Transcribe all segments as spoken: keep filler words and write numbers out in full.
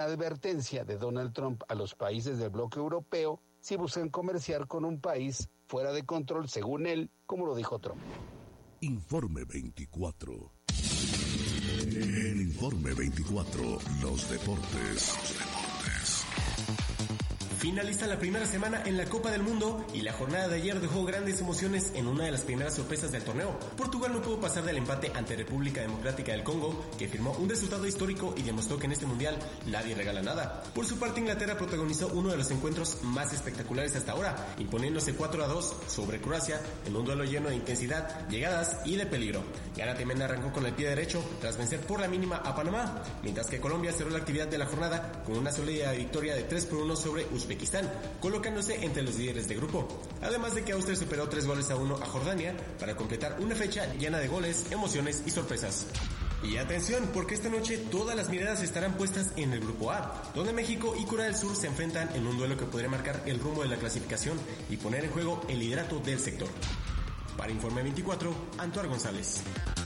advertencia de Donald Trump a los países del bloque europeo si buscan comerciar con un país fuera de control, según él, como lo dijo Trump. Informe veinticuatro. El Informe veinticuatro, los deportes. Los deportes. Finaliza la primera semana en la Copa del Mundo y la jornada de ayer dejó grandes emociones en una de las primeras sorpresas del torneo. Portugal no pudo pasar del empate ante República Democrática del Congo, que firmó un resultado histórico y demostró que en este mundial nadie regala nada. Por su parte, Inglaterra protagonizó uno de los encuentros más espectaculares hasta ahora, imponiéndose cuatro a dos sobre Croacia en un duelo lleno de intensidad, llegadas y de peligro. Ghana también arrancó con el pie derecho tras vencer por la mínima a Panamá, mientras que Colombia cerró la actividad de la jornada con una sólida victoria de tres por uno sobre Uzbekistán. Uzbekistán, colocándose entre los líderes de grupo. Además de que Austria superó tres goles a uno a Jordania para completar una fecha llena de goles, emociones y sorpresas. Y atención, porque esta noche todas las miradas estarán puestas en el grupo A, donde México y Corea del Sur se enfrentan en un duelo que podría marcar el rumbo de la clasificación y poner en juego el liderato del sector. Para Informe veinticuatro, Antoar González.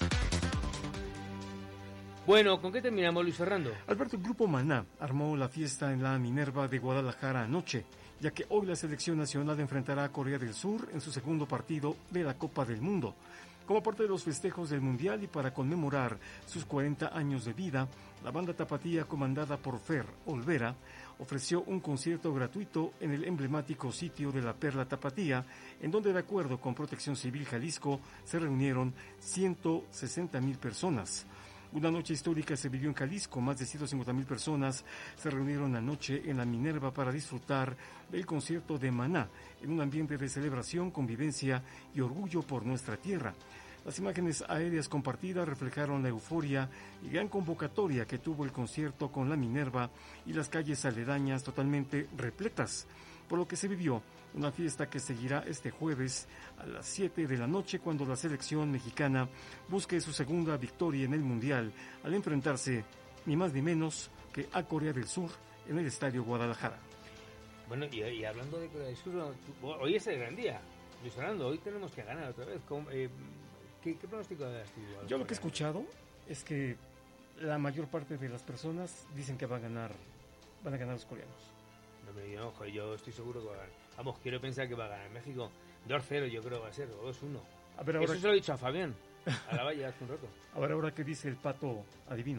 Bueno, ¿con qué terminamos, Luis Fernando? Alberto, el Grupo Maná armó la fiesta en la Minerva de Guadalajara anoche, ya que hoy la selección nacional enfrentará a Corea del Sur en su segundo partido de la Copa del Mundo. Como parte de los festejos del Mundial y para conmemorar sus cuarenta años de vida, la banda tapatía comandada por Fer Olvera ofreció un concierto gratuito en el emblemático sitio de la Perla Tapatía, en donde, de acuerdo con Protección Civil Jalisco, se reunieron ciento sesenta mil personas. Una noche histórica se vivió en Jalisco. Más de ciento cincuenta mil personas se reunieron anoche en la Minerva para disfrutar del concierto de Maná, en un ambiente de celebración, convivencia y orgullo por nuestra tierra. Las imágenes aéreas compartidas reflejaron la euforia y gran convocatoria que tuvo el concierto, con la Minerva y las calles aledañas totalmente repletas, por lo que se vivió una fiesta que seguirá este jueves a las siete de la noche, cuando la selección mexicana busque su segunda victoria en el Mundial al enfrentarse ni más ni menos que a Corea del Sur en el Estadio Guadalajara. Bueno, y, y hablando de Corea del Sur, hoy es el gran día, Luis Fernando, hoy tenemos que ganar otra vez. Eh, ¿qué, ¿Qué pronóstico das tú? Yo lo que he escuchado es que la mayor parte de las personas dicen que van a ganar, van a ganar los coreanos. No me enojo, yo estoy seguro que va a ganar. Vamos, quiero pensar que va a ganar México. dos cero yo creo que va a ser, o dos uno. A ver, ahora... Eso se lo he dicho a Fabián, a la valla hace un rato. A ver, ahora qué dice el pato adivino.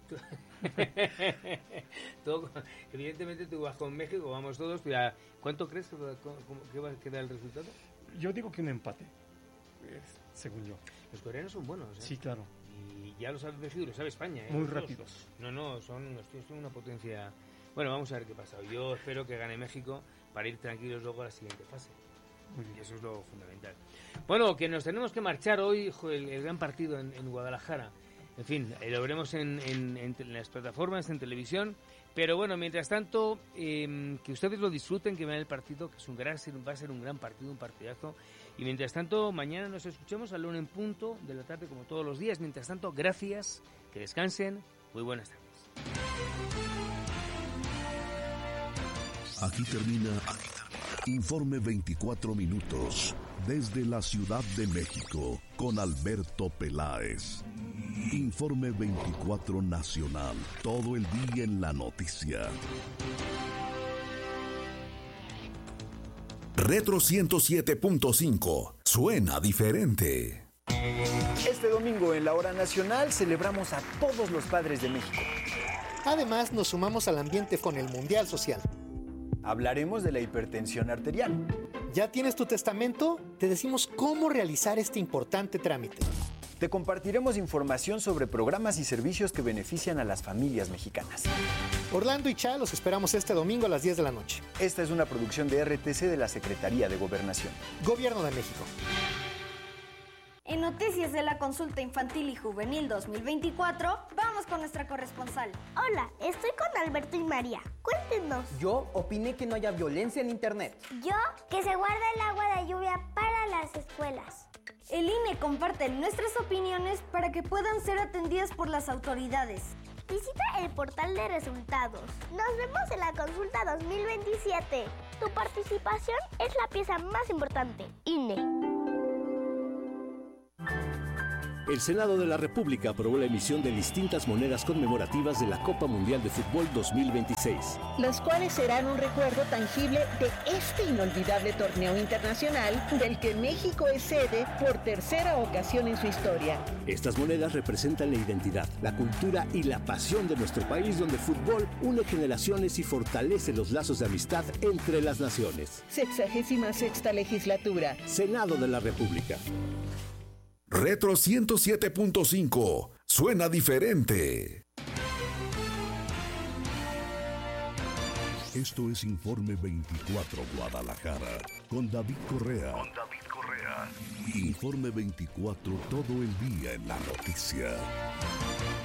Todo, evidentemente tú vas con México, vamos todos. ¿Cuánto crees que va, que va a quedar el resultado? Yo digo que un empate, según yo. Los coreanos son buenos, ¿eh? Sí, claro. Y ya lo sabe México y lo sabe España, ¿eh? Muy Los rápidos. Dos. No, no, son, son una potencia. Bueno, vamos a ver qué pasa. Yo espero que gane México para ir tranquilos luego a la siguiente fase. Muy bien. Y eso es lo fundamental. Bueno, que nos tenemos que marchar hoy, el, el gran partido en, en Guadalajara. En fin, eh, lo veremos en, en, en, en las plataformas, en televisión. Pero bueno, mientras tanto, eh, que ustedes lo disfruten, que vean el partido, que es un gran, va a ser un gran partido, un partidazo. Y mientras tanto, mañana nos escuchamos a la una en punto de la tarde, como todos los días. Mientras tanto, gracias, que descansen, muy buenas tardes. Aquí termina, aquí termina Informe veinticuatro minutos desde la Ciudad de México con Alberto Peláez. Informe veinticuatro Nacional, todo el día en la noticia. Retro ciento siete punto cinco, suena diferente. Este domingo en la Hora Nacional celebramos a todos los padres de México. Además, nos sumamos al ambiente con el Mundial Social. Hablaremos de la hipertensión arterial. ¿Ya tienes tu testamento? Te decimos cómo realizar este importante trámite. Te compartiremos información sobre programas y servicios que benefician a las familias mexicanas. Orlando y Cha los esperamos este domingo a las diez de la noche. Esta es una producción de R T C de la Secretaría de Gobernación. Gobierno de México. En Noticias de la Consulta Infantil y Juvenil dos mil veinticuatro, vamos con nuestra corresponsal. Hola, estoy con Alberto y María. Cuéntenos. Yo opiné que no haya violencia en internet. Yo, que se guarda el agua de lluvia para las escuelas. El I N E comparte nuestras opiniones para que puedan ser atendidas por las autoridades. Visita el portal de resultados. Nos vemos en la Consulta dos mil veintisiete. Tu participación es la pieza más importante. I N E. El Senado de la República aprobó la emisión de distintas monedas conmemorativas de la Copa Mundial de Fútbol dos mil veintiséis. Las cuales serán un recuerdo tangible de este inolvidable torneo internacional del que México es sede por tercera ocasión en su historia. Estas monedas representan la identidad, la cultura y la pasión de nuestro país, donde el fútbol une generaciones y fortalece los lazos de amistad entre las naciones. Sexagésima sexta legislatura. Senado de la República. Retro ciento siete punto cinco. Suena diferente. Esto es Informe veinticuatro Guadalajara con David Correa. Con David Correa. Informe veinticuatro, todo el día en la noticia.